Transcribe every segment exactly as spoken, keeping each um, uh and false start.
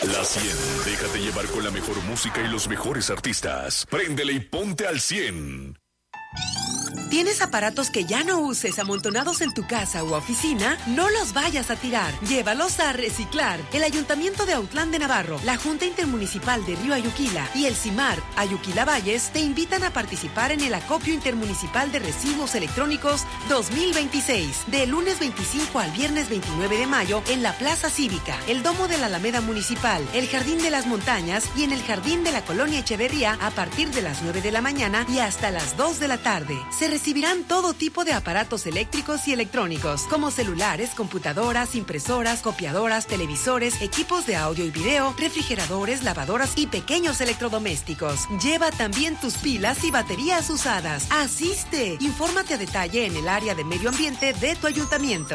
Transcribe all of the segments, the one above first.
La cien. Déjate llevar con la mejor música y los mejores artistas. Préndele y ponte al cien. ¿Tienes aparatos que ya no uses amontonados en tu casa u oficina? No los vayas a tirar. Llévalos a reciclar. El Ayuntamiento de Autlán de Navarro, la Junta Intermunicipal de Río Ayuquila y el CIMAR Ayuquila Valles te invitan a participar en el Acopio Intermunicipal de Residuos Electrónicos dos mil veintiséis, de lunes veinticinco al viernes veintinueve de mayo en la Plaza Cívica, el Domo de la Alameda Municipal, el Jardín de las Montañas y en el Jardín de la Colonia Echeverría a partir de las nueve de la mañana y hasta las dos de la tarde. Se recibirán todo tipo de aparatos eléctricos y electrónicos, como celulares, computadoras, impresoras, copiadoras, televisores, equipos de audio y video, refrigeradores, lavadoras y pequeños electrodomésticos. Lleva también tus pilas y baterías usadas. ¡Asiste! Infórmate a detalle en el área de medio ambiente de tu ayuntamiento.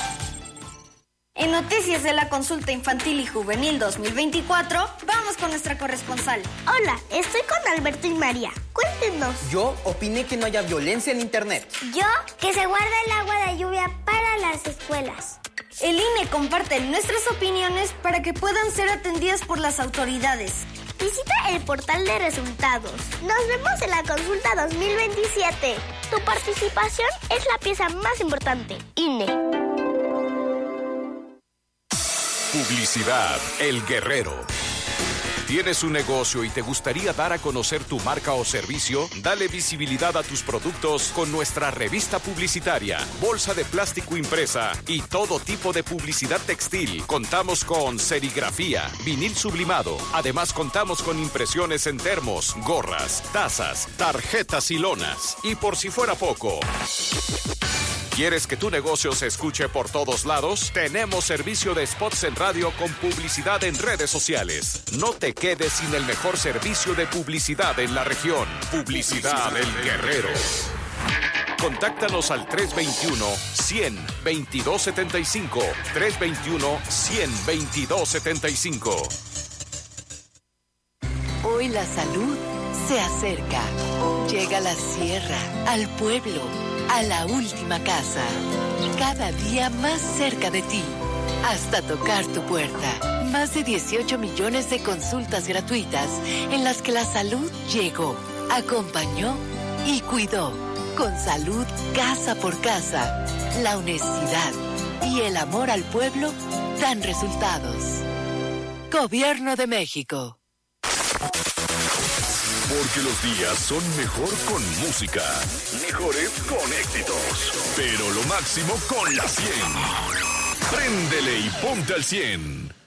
En Noticias de la Consulta Infantil y Juvenil dos mil veinticuatro, vamos con nuestra corresponsal. Hola, estoy con Alberto y María. Cuéntenos. Yo opiné que no haya violencia en internet. Yo, que se guarda el agua de lluvia para las escuelas. El I N E comparte nuestras opiniones para que puedan ser atendidas por las autoridades. Visita el portal de resultados. Nos vemos en la consulta dos mil veintisiete. Tu participación es la pieza más importante. I N E. Publicidad El Guerrero. ¿Tienes un negocio y te gustaría dar a conocer tu marca o servicio? Dale visibilidad a tus productos con nuestra revista publicitaria, bolsa de plástico impresa y todo tipo de publicidad textil. Contamos con serigrafía, vinil sublimado. Además, contamos con impresiones en termos, gorras, tazas, tarjetas y lonas. Y por si fuera poco, ¿quieres que tu negocio se escuche por todos lados? Tenemos servicio de spots en radio con publicidad en redes sociales. No te quedes sin el mejor servicio de publicidad en la región. Publicidad El Guerrero. Contáctanos al tres veintiuno, cien, veintidós setenta y cinco. tres veintiuno, cien, veintidós setenta y cinco. Hoy la salud se acerca. Llega a la sierra, al pueblo, a la última casa. Cada día más cerca de ti. Hasta tocar tu puerta. Más de dieciocho millones de consultas gratuitas en las que la salud llegó, acompañó y cuidó. Con salud casa por casa, la honestidad y el amor al pueblo dan resultados. Gobierno de México. Porque los días son mejor con música, mejores con éxitos, pero lo máximo con la cien. Préndele y ponte al cien.